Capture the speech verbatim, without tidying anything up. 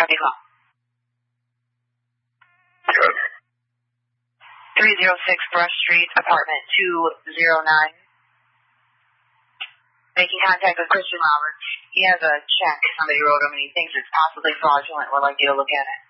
Copy call. Good. three oh six Brush Street, apartment two oh nine. Making contact with Christian Roberts. He has a check somebody wrote him and he thinks it's possibly fraudulent. We'd like you to look at it.